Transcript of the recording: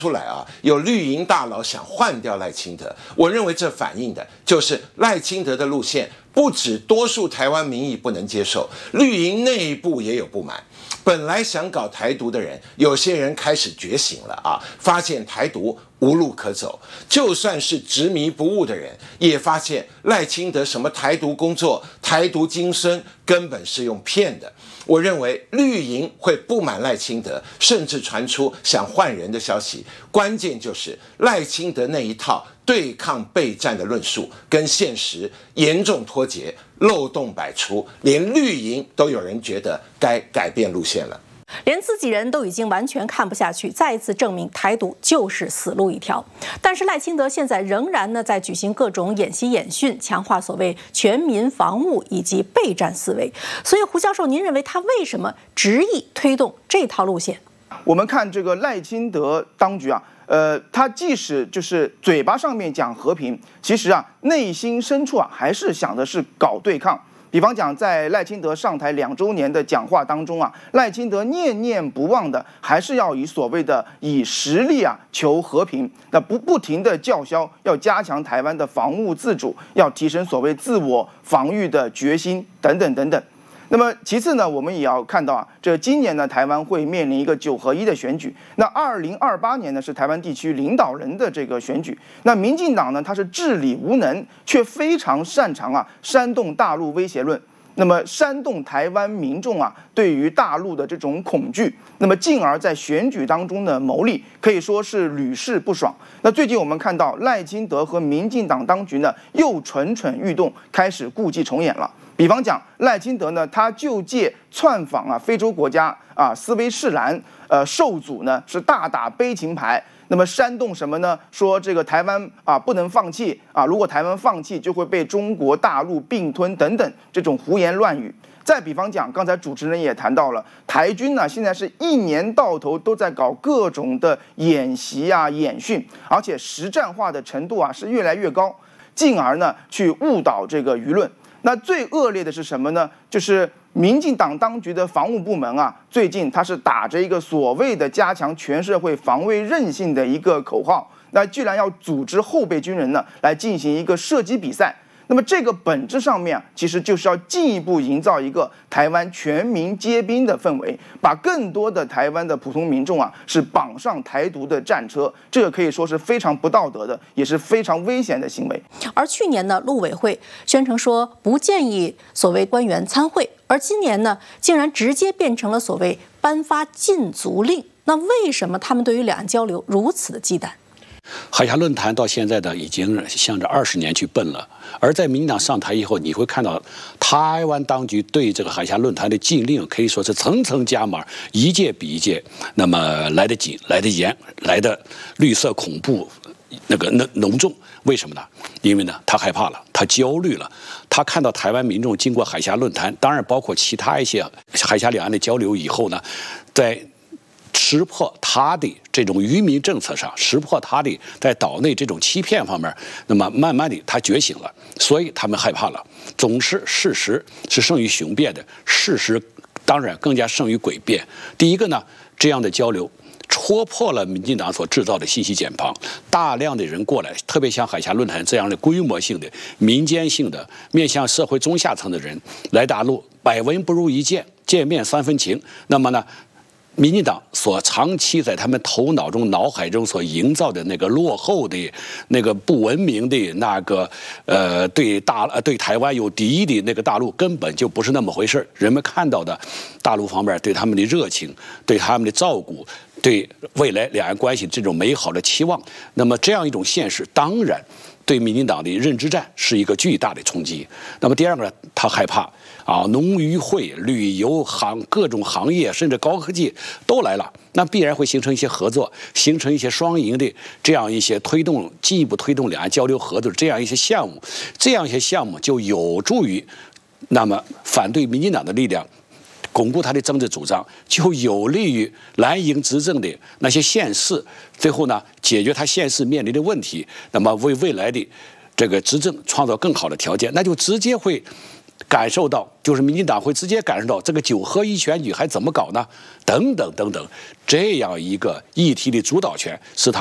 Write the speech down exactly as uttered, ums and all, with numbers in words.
出来啊，有绿营大佬想换掉赖清德，我认为这反映的就是赖清德的路线不止多数台湾民意不能接受，绿营内部也有不满。本来想搞台独的人，有些人开始觉醒了啊，发现台独无路可走。就算是执迷不悟的人，也发现赖清德什么台独工作、台独精神根本是用骗的。我认为绿营会不满赖清德，甚至传出想换人的消息。关键就是赖清德那一套对抗备战的论述跟现实严重脱节，漏洞百出，连绿营都有人觉得该改变路线了。 连自己人都已经完全看不下去，再一次证明台独就是死路一条。但是赖清德现在仍然呢在举行各种演习演训，强化所谓全民防务以及备战思维。所以胡教授，您认为他为什么执意推动这套路线？ 我们看这个赖清德当局啊，呃，他即使就是嘴巴上面讲和平，其实啊内心深处啊还是想的是搞对抗。比方讲，在赖清德上台两周年的讲话当中啊，赖清德念念不忘的还是要以所谓的以实力啊求和平，那不不停的叫嚣要加强台湾的防务自主，要提升所谓自我防御的决心等等等等。那么其次呢，我们也要看到啊，这今年呢，台湾会面临一个九合一的选举。那二零二八年呢，是台湾地区领导人的这个选举。那民进党呢，它是治理无能，却非常擅长啊煽动大陆威胁论。那么煽动台湾民众啊对于大陆的这种恐惧，那么进而在选举当中的牟利，可以说是屡试不爽。那最近我们看到赖清德和民进党当局呢又蠢蠢欲动，开始故伎重演了。比方讲，赖清德呢，他就借窜访啊非洲国家啊斯威士兰，呃受阻呢是大打悲情牌。那么煽动什么呢？说这个台湾啊不能放弃啊，如果台湾放弃就会被中国大陆并吞等等这种胡言乱语。再比方讲，刚才主持人也谈到了，台军呢现在是一年到头都在搞各种的演习啊演训，而且实战化的程度啊是越来越高，进而呢去误导这个舆论。那最恶劣的是什么呢？就是民进党当局的防务部门啊，最近他是打着一个所谓的加强全社会防卫韧性的一个口号，那居然要组织后备军人呢来进行一个射击比赛。那么这个本质上面啊，其实就是要进一步营造一个台湾全民皆兵的氛围，把更多的台湾的普通民众啊是绑上台独的战车，这个可以说是非常不道德的，也是非常危险的行为。 而去年呢，陆委会宣称说不建议所谓官员参会，而今年呢，竟然直接变成了所谓颁发禁足令。那为什么他们对于两岸交流如此的忌惮？ 海峡论坛到现在呢，已经向着二十年去奔了。而在民进党上台以后，你会看到台湾当局对这个海峡论坛的禁令可以说是层层加码，一届比一届那么来得紧、来得严、来得绿色恐怖那个浓浓重。为什么呢？因为呢，他害怕了，他焦虑了，他看到台湾民众经过海峡论坛，当然包括其他一些海峡两岸的交流以后呢，在识破他的这种愚民政策上，识破他的在岛内这种欺骗方面，那么慢慢的他觉醒了，所以他们害怕了。总是事实是胜于雄辩的，事实当然更加胜于诡辩。第一个呢，这样的交流戳破了民进党所制造的信息茧房，大量的人过来，特别像海峡论坛这样的规模性的、民间性的、面向社会中下层的人来大陆，百闻不如一见，见面三分情。那么呢，民进党所长期在他们头脑中、脑海中所营造的那个落后的、那个不文明的、那个呃对大对台湾有敌意的那个大陆，根本就不是那么回事。人们看到的大陆方面对他们的热情、对他们的照顾、对未来两岸关系这种美好的期望，那么这样一种现实，当然对民进党的认知战是一个巨大的冲击。那么第二个呢，他害怕啊，农渔会、旅游行各种行业，甚至高科技都来了，那必然会形成一些合作，形成一些双赢的这样一些推动进一步推动两岸交流合作这样一些项目，这样一些项目就有助于那么反对民进党的力量巩固他的政治主张，就有利于蓝营执政的那些县市，最后呢解决他县市面临的问题，那么为未来的这个执政创造更好的条件，那就直接会感受到，就是民进党会直接感受到这个九合一选举还怎么搞呢？等等等等，这样一个议题的主导权是他。